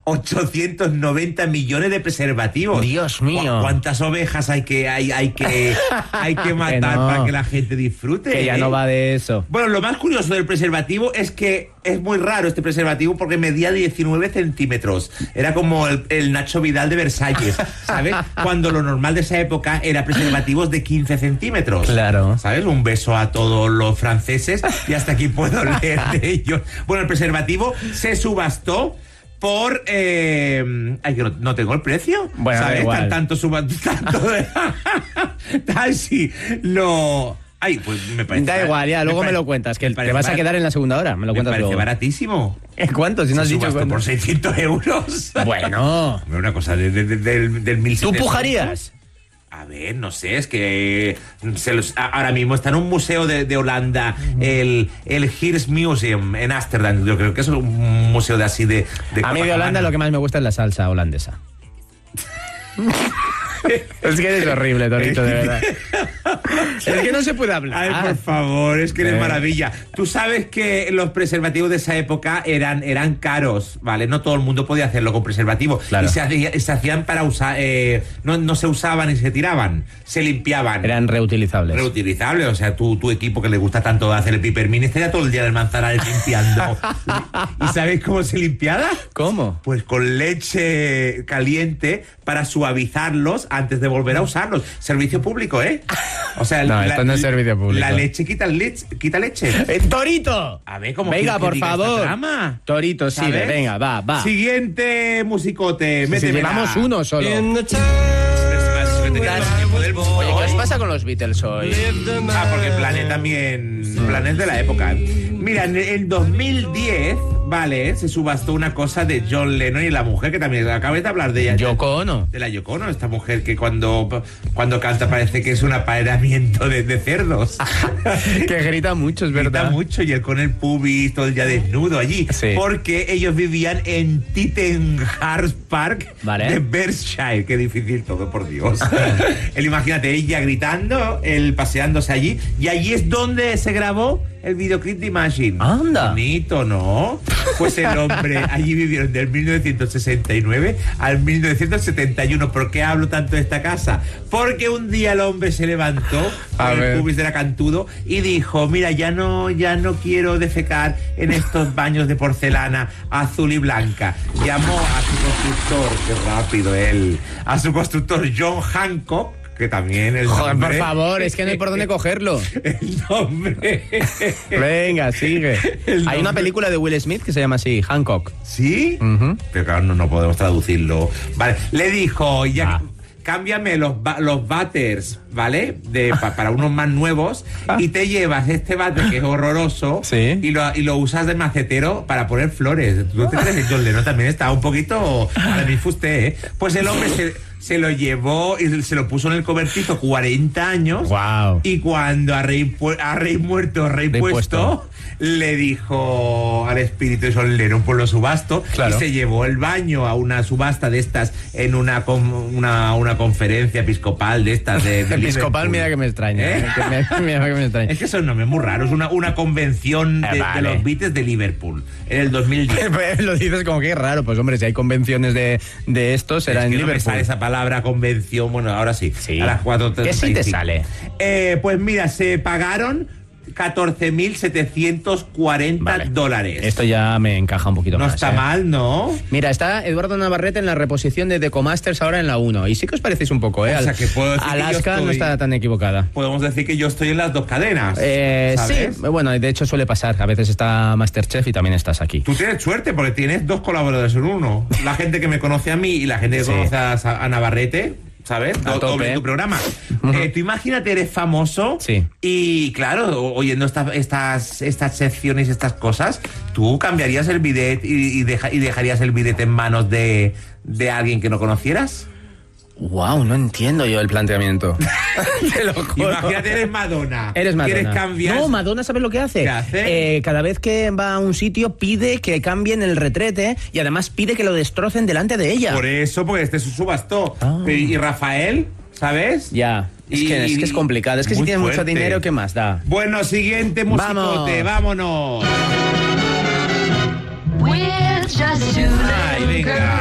890 millones de preservativos. Dios mío. ¿Cuántas ovejas hay que matar para que la gente disfrute? Que ya no va de eso. Bueno, lo más curioso del preservativo es que es muy raro este preservativo porque medía 19 centímetros. Era como el Nacho Vidal de Versalles, ¿sabes? Cuando lo normal de esa época era preservativos de 15 centímetros. Claro. ¿Sabes? Un beso a todos los franceses y hasta aquí puedo leer de ellos. Bueno, el preservativo se subastó por... ay, que no tengo el precio. Bueno, ¿sabes? da igual. Tanto Ay, sí, lo... Ay, pues me parece... Da igual, ya, luego me lo cuentas, que te vas a quedar en la segunda hora. Me lo cuentas luego. Me parece baratísimo. ¿Cuánto? Si no has dicho cuánto. Por 600 euros. Bueno. Una cosa del 1700. ¿Tú pujarías? A ver, no sé, es que ahora mismo está en un museo de Holanda, el Heers Museum en Ámsterdam. Yo creo que es un museo de así de a mí de Holanda lo que más me gusta es la salsa holandesa. Es que eres horrible, Torito, de verdad. Es que no se puede hablar. Ay, por favor, es que eres maravilla. Tú sabes que los preservativos de esa época eran caros, ¿vale? No todo el mundo podía hacerlo con preservativo. Claro. Y se hacían para usar... no se usaban y se tiraban, se limpiaban. Eran reutilizables. Reutilizables, o sea, tu equipo que le gusta tanto hacer el pipermín estaría todo el día del Manzanares limpiando. ¿Y sabéis cómo se limpiaba? ¿Cómo? Pues con leche caliente para suavizarlos antes de volver a usarlos. Servicio público, ¿eh? O sea, no, esto no es servicio público. La leche quita leche. ¡Torito! A ver, ¿cómo venga, por favor. Torito, sigue, venga, va. Siguiente musicote. Si llevamos uno solo. Oye, ¿qué os pasa con los Beatles hoy? Porque Planet también... Planet de la época. Mira, en el 2010, vale, se subastó una cosa de John Lennon y la mujer, que también acabé de hablar de ella. Yoko Ono. De la Yoko Ono, esta mujer que cuando canta parece que es un apareamiento de cerdos. Que grita mucho, es verdad. Grita mucho y él con el pubis todo el día desnudo allí. Sí. Porque ellos vivían en Tittenhurst Park, ¿vale?, de Berkshire. Qué difícil todo, por Dios. Él, imagínate, ella gritando, él paseándose allí, y allí es donde se grabó el videoclip de Imagine. ¡Anda! Bonito, ¿no? Pues el hombre, allí vivieron del 1969 al 1971. ¿Por qué hablo tanto de esta casa? Porque un día el hombre se levantó con el pubis de la cantudo y dijo: mira, ya no quiero defecar en estos baños de porcelana azul y blanca. Llamó a su constructor, qué rápido él, a su constructor John Hancock, que también el nombre... Joder, por favor, es que no hay por dónde cogerlo. El nombre... Venga, sigue. Hay una película de Will Smith que se llama así, Hancock. ¿Sí? Pero claro, no podemos traducirlo. Vale, le dijo, ya... Cámbiame los váters, ¿vale? Para unos más nuevos, y te llevas este váter que es horroroso, ¿sí?, y lo usas de macetero para poner flores. ¿Tú te crees que John Lennon también está un poquito a mi fuste, eh? Pues el hombre se lo llevó y se lo puso en el cobertizo 40 años. Wow. Y cuando a rey muerto, rey puesto, le dijo al espíritu de John Lennon, pues lo subasto. Claro. Y se llevó el baño a una subasta de estas en una conferencia episcopal de estas de episcopal, mira que me extraña. Mira que me extraña. Es que son nombres muy raros. Una convención de los Beatles de Liverpool en el 2010. Lo dices como que es raro. Pues hombre, si hay convenciones de estos, será en Liverpool. No me sale esa palabra convención. Bueno, ahora sí. A las 4:35. ¿Qué sí te sale? Pues mira, se pagaron 14.740 dólares. Esto ya me encaja un poquito más. No está mal, ¿no? Mira, está Eduardo Navarrete en la reposición de Decomasters ahora en la 1. Y sí que os parecéis un poco, ¿eh? O sea, que puedo decir Alaska no está tan equivocada. Podemos decir que yo estoy en las dos cadenas. ¿sabes? Sí, bueno, de hecho suele pasar. A veces está Masterchef y también estás aquí. Tú tienes suerte porque tienes dos colaboradores en uno. La gente que me conoce a mí y la gente que conoce a Navarrete. ¿Sabes? Doble tu programa. Tú imagínate, eres famoso, sí, y claro, oyendo estas secciones, estas cosas, tú cambiarías el bidet y dejarías el bidet en manos de alguien que no conocieras. Wow, no entiendo yo el planteamiento. Te lo juro. Imagínate, eres Madonna. Eres Madonna. ¿Quieres cambiar? No, Madonna, ¿sabes lo que hace? ¿Qué hace? Cada vez que va a un sitio pide que cambien el retrete y además pide que lo destrocen delante de ella. Por eso, porque este subastó. Y Rafael, ¿sabes? Ya. Es que es complicado. Es que si tienes mucho dinero, ¿qué más da? Bueno, siguiente musicote. Vámonos. We're just two Ay, venga.